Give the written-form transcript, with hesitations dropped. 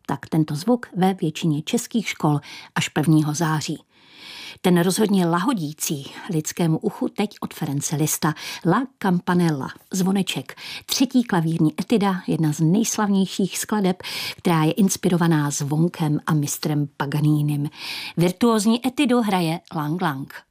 tak tento zvuk ve většině českých škol až 1. září. Ten rozhodně lahodící lidskému uchu teď od Ference Liszta La Campanella, zvoneček, 3. klavírní etida, jedna z nejslavnějších skladeb, která je inspirovaná zvonkem a mistrem Paganinem. Virtuózní etidu hraje Lang Lang.